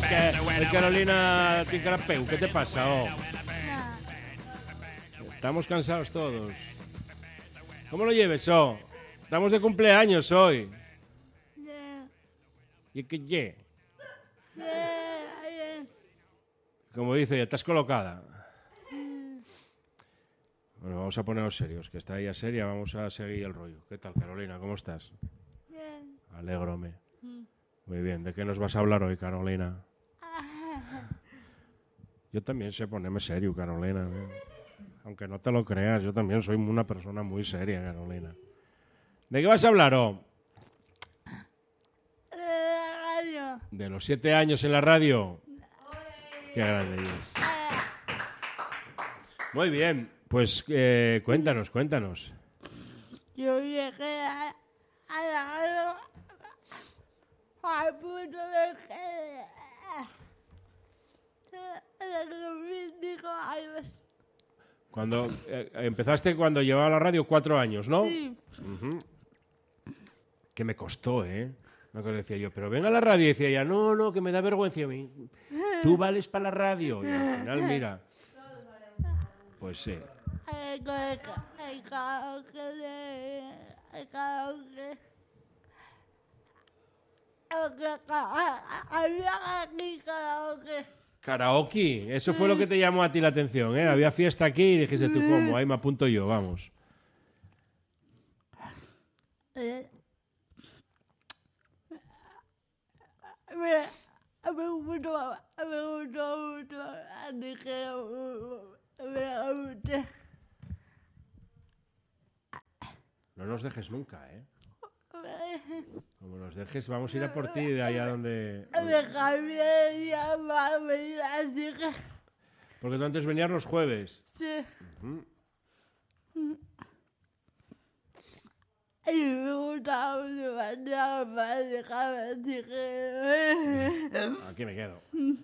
Carolina Tincarapeu, ¿qué te pasa? Estamos cansados todos. ¿Cómo lo lleves, Estamos de cumpleaños hoy. ¿Y qué ye? Como dice ella, ¿estás colocada? Bueno, vamos a ponernos serios, que está ella seria, vamos a seguir el rollo. ¿Qué tal, Carolina? ¿Cómo estás? Bien. Alégrome. Muy bien, ¿de qué nos vas a hablar hoy, Carolina? Yo también sé ponerme serio, Carolina. Aunque no te lo creas, yo también soy una persona muy seria, Carolina. ¿De qué vas a hablar, De la radio. ¿De los 7 años en la radio? Qué grande eres. Muy bien, pues cuéntanos. Yo llegué a la radio al punto de que de 5 años. Cuando empezaste cuando llevaba la radio 4 años, ¿no? Sí. Que me costó, ¿eh? Me acuerdo, decía yo, pero venga a la radio. Y decía ella, no, que me da vergüenza a mí. Tú vales para la radio. Y al final, mira. Pues sí. El karaoke había aquí karaoke. Karaoke, eso fue lo que te llamó a ti la atención, ¿eh? Había fiesta aquí y dijiste tú, ¿cómo? Ahí me apunto yo, vamos. Me gustó mucho. Dije, me gusta. No nos dejes nunca, ¿eh? Como nos dejes, vamos a ir a por ti de allá donde... Me cambié de día para venir, así que... Porque tú antes venías los jueves. Sí. Y me gustaba mucho mañana para dejarme, así que... Aquí me quedo.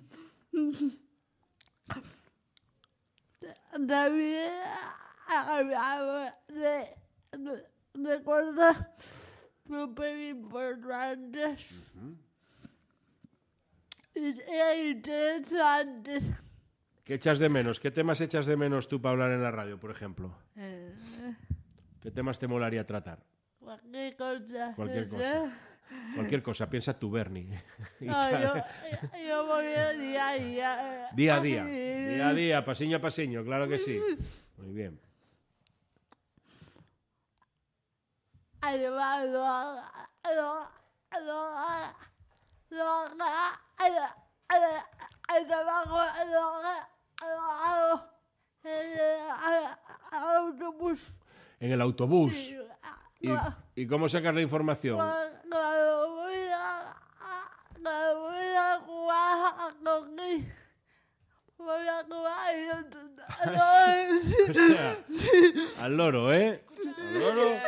También hablamos de cosas súper importantes e interesantes. ¿Qué echas de menos? ¿Qué temas echas de menos tú para hablar en la radio, por ejemplo? ¿Qué temas te molaría tratar? Cualquier cosa. Cualquier cosa. Cualquier cosa, piensa tú, Bernie. No, yo voy día a día. Día a día. Día a día, pasiño a pasiño, claro que sí. Muy bien. Además, el trabajo al autobús. En el autobús. Sí. ¿Y cómo sacas la información? Cuando voy a jugar aquí, voy a jugar y O sea, al loro, ¿eh? Al loro.